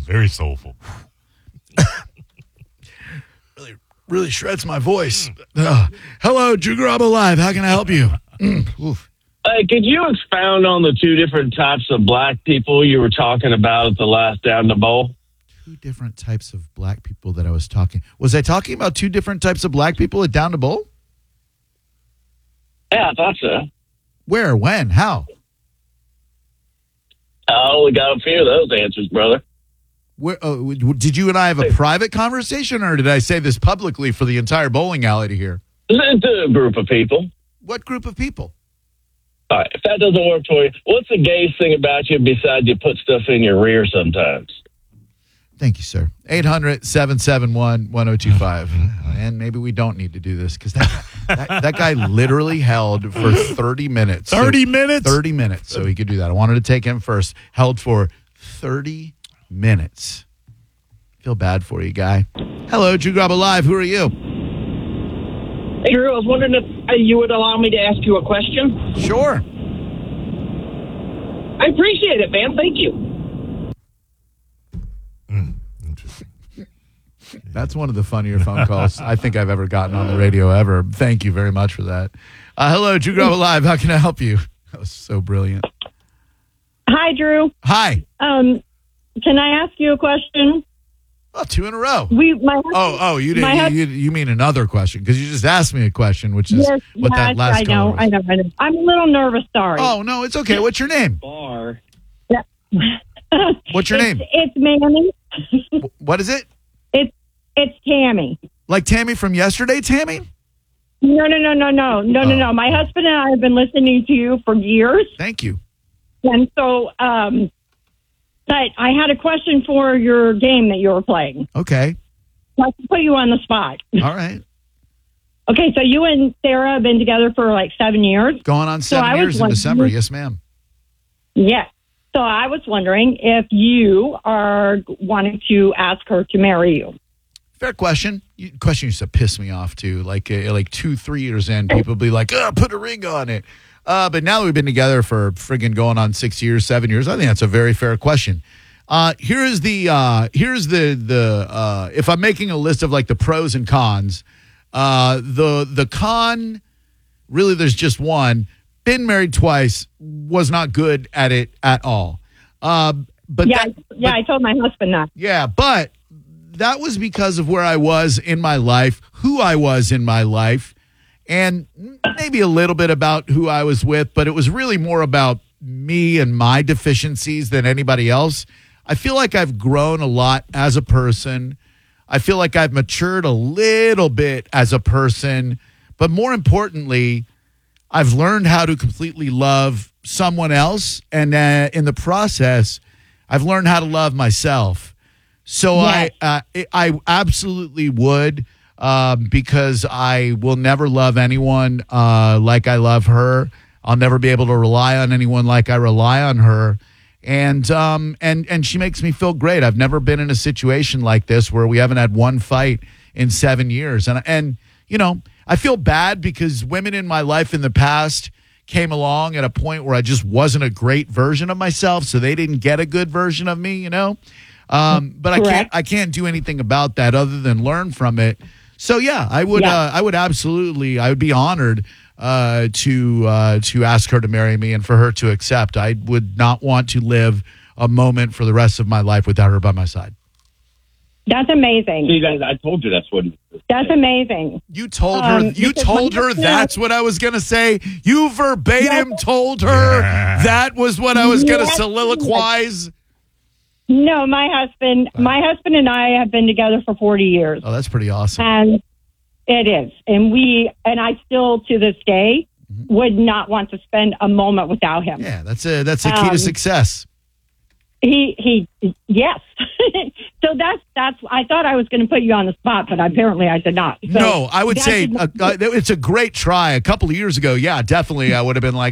very soulful. Really shreds my voice. Hello, Drew Garabo Live. How can I help you? Oof. Could you expound on the two different types of black people you were talking about at the last Down the Bowl? Two different types of black people that I was talking. Was I talking about two different types of black people at Down the Bowl? Yeah, I thought so. Where? When? How? I only got a few of those answers, brother. Where? Did you and I have a private conversation, or did I say this publicly for the entire bowling alley to hear? To a group of people. What group of people? All right, if that doesn't work for you, what's the gayest thing about you besides you put stuff in your rear sometimes? Thank you, sir. 800-771-1025. And maybe we don't need to do this because that guy literally held for 30 minutes. 30 minutes? 30 minutes, so he could do that. I wanted to take him first. Held for 30 minutes. Feel bad for you, guy. Hello, Drew Garabo Live. Who are you? Hey, Drew, I was wondering if you would allow me to ask you a question. Sure. I appreciate it, man. Thank you. Interesting. That's one of the funnier phone calls I think I've ever gotten on the radio ever. Thank you very much for that. Hello, Drew Garabo Live. How can I help you? That was so brilliant. Hi, Drew. Hi. Can I ask you a question? Oh, two in a row. You didn't. You mean another question because you just asked me a question, which is what that last call was. I know. I'm a little nervous. Sorry. Oh no, it's okay. What's your name? Bar. Yeah. What's your name? It's Mammy. What is it? It's Tammy. Like Tammy from yesterday, Tammy? No. My husband and I have been listening to you for years. Thank you. And so, but I had a question for your game that you were playing. Okay. So I can put you on the spot. All right. Okay, so you and Sarah have been together for like 7 years. Going on 7 years in December. Yes, ma'am. Yes. So I was wondering if you are wanting to ask her to marry you. Fair question. Question used to piss me off too. Like 2-3 years in, people be like, put a ring on it. But now that we've been together for friggin' going on 6 years, 7 years, I think that's a very fair question. Here's the if I'm making a list of like the pros and cons, the con, really there's just one. Been married twice, was not good at it at all. I told my husband that. Yeah, but that was because of where I was in my life, who I was in my life, and maybe a little bit about who I was with, but it was really more about me and my deficiencies than anybody else. I feel like I've grown a lot as a person. I feel like I've matured a little bit as a person, but more importantly, I've learned how to completely love someone else, and in the process, I've learned how to love myself. So yes. I absolutely would, because I will never love anyone like I love her. I'll never be able to rely on anyone like I rely on her. And she makes me feel great. I've never been in a situation like this where we haven't had one fight in 7 years. And you know, I feel bad because women in my life in the past came along at a point where I just wasn't a great version of myself, so they didn't get a good version of me, you know? But I can't do anything about that other than learn from it. So yeah, I would be honored to ask her to marry me and for her to accept. I would not want to live a moment for the rest of my life without her by my side. That's amazing. See, I told you that's what. That's amazing. You told her. You told her that's what I was going to say. You verbatim told her that was what I was going to soliloquize. No, my husband and I have been together for 40 years. Oh, that's pretty awesome. And it is. And I still to this day would not want to spend a moment without him. Yeah, that's a key to success. Yes. So that's I thought I was going to put you on the spot, but apparently I did not. So no, I would say it's a great try. A couple of years ago, yeah, definitely I would have been like,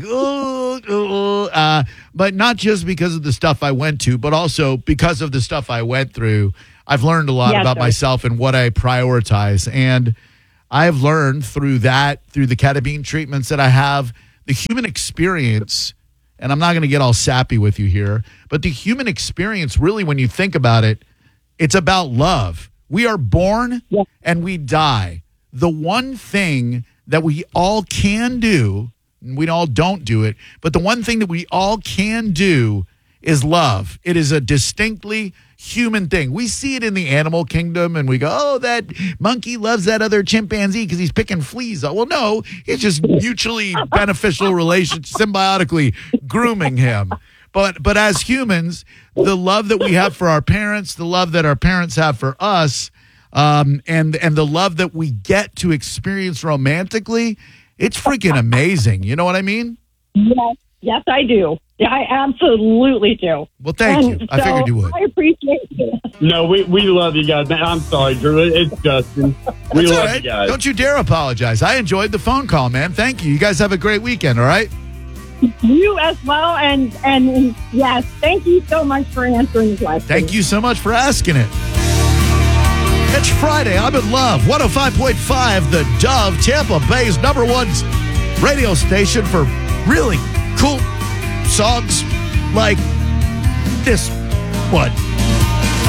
but not just because of the stuff I went to, but also because of the stuff I went through. I've learned a lot about myself and what I prioritize, and I've learned through the ketamine treatments that I have, the human experience and I'm not going to get all sappy with you here, but the human experience, really, when you think about it, it's about love. We are born and we die. The one thing that we all can do, and we all don't do it, but the one thing that we all can do is love. It is a distinctly human thing. We see it in the animal kingdom and we go, oh, that monkey loves that other chimpanzee because he's picking fleas. Well, no, it's just mutually beneficial relationship, symbiotically grooming him. But as humans, the love that we have for our parents, the love that our parents have for us, and the love that we get to experience romantically, it's freaking amazing. You know what I mean? Yes, I do. Yeah, I absolutely do. Well, thank you. I figured you would. I appreciate it. No, we love you guys, man. I'm sorry, Drew. It's Justin. We That's love all right. you guys. Don't you dare apologize. I enjoyed the phone call, man. Thank you. You guys have a great weekend, all right? You as well. And yes, thank you so much for answering the question. Thank you so much for asking it. It's Friday. I'm in love. 105.5, the Dove, Tampa Bay's #1 radio station for really cool songs like this one.